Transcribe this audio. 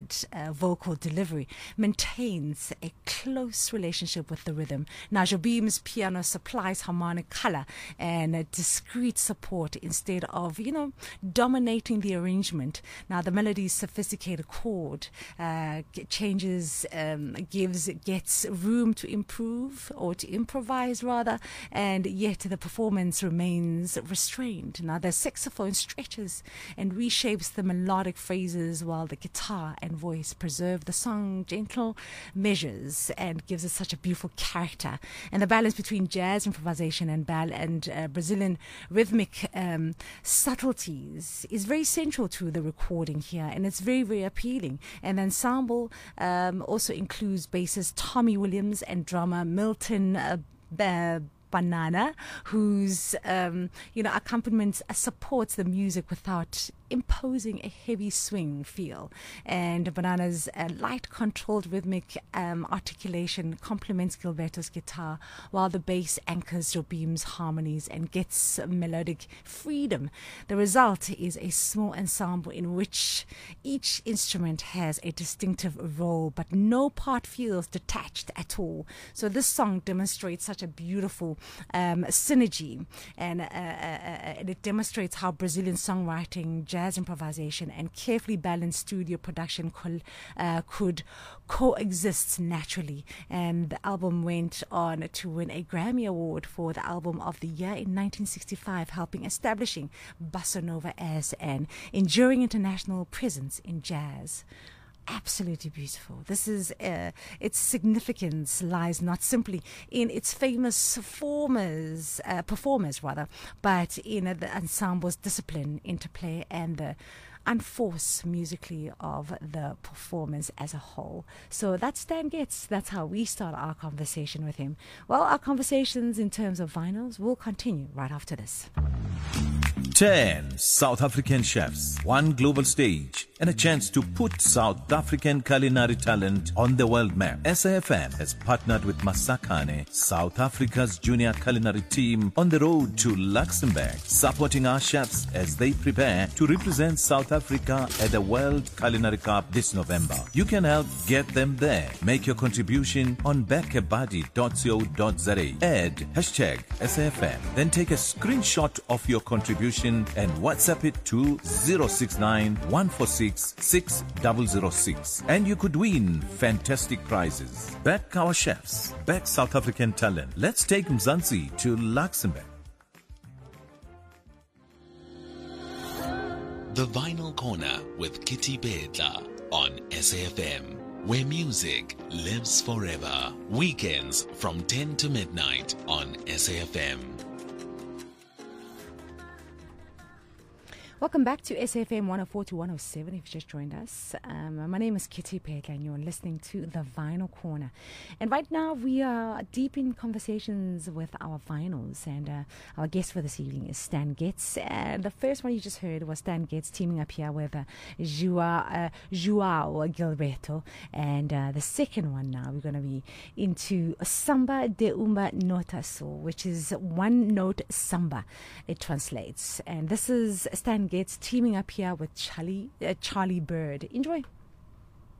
vocal delivery maintains a close relationship with the rhythm. Now, Jobim's piano supplies harmonic color and a discrete support instead of, dominating the arrangement. Now, the melody's sophisticated chord gets room to improve or to improvise rather, and yet the performance remains restrained. Now, the saxophone stretches and reshapes the melodic phrases while the guitar and voice preserve the song gentle measures and gives it such a beautiful character. And the balance between jazz improvisation and Brazilian rhythmic subtleties is very central to the recording here, and it's very, very appealing. And the ensemble also includes bassist Tommy Williams and drummer Milton Banana, whose accompaniment supports the music without imposing a heavy swing feel. And Banana's light controlled rhythmic articulation complements Gilberto's guitar, while the bass anchors Jobim's harmonies and gets melodic freedom. The result is a small ensemble in which each instrument has a distinctive role, but no part feels detached at all. So this song demonstrates such a beautiful synergy, and it demonstrates how Brazilian songwriting, jazz improvisation, and carefully balanced studio production could coexist naturally. And the album went on to win a Grammy Award for the Album of the Year in 1965, helping establishing Bossa Nova as an enduring international presence in jazz. Absolutely beautiful. This is its significance lies not simply in its famous performers, but in the ensemble's discipline, interplay, and the unforced musically of the performance as a whole. So that's Stan Getz. That's how we start our conversation with him. Well, our conversations in terms of vinyls will continue right after this. 10 South African chefs, one global stage, and a chance to put South African culinary talent on the world map. SAFM has partnered with Masakane, South Africa's junior culinary team, on the road to Luxembourg, supporting our chefs as they prepare to represent South Africa at the World Culinary Cup this November. You can help get them there. Make your contribution on backabadi.co.za. Add #SAFM. Then take a screenshot of your contribution and WhatsApp it to 069 146 6006. And you could win fantastic prizes. Back our chefs. Back South African talent. Let's take Mzansi to Luxembourg. The Vinyl Corner with Kitty Bedla on SAFM, where music lives forever. Weekends from 10 to midnight on SAFM. Welcome back to SAFM 104 to 107 if you just joined us. My name is Kitty Pedla and you're listening to The Vinyl Corner. And right now we are deep in conversations with our vinyls, and our guest for this evening is Stan Getz. And the first one you just heard was Stan Getz teaming up here with João Gilberto. And the second one now we're going to be into Samba de uma nota só, which is one note samba, it translates. And this is Stan Getz teaming up here with Charlie Bird. Enjoy.